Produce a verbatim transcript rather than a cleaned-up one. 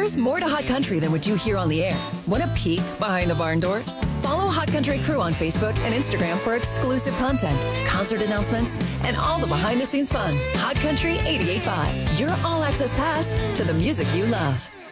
There's more to Hot Country than what you hear on the air. Want a peek behind the barn doors? Follow Hot Country Crew on Facebook and Instagram for exclusive content, concert announcements, and all the behind-the-scenes fun. Hot Country eighty-eight point five, your all-access pass to the music you love.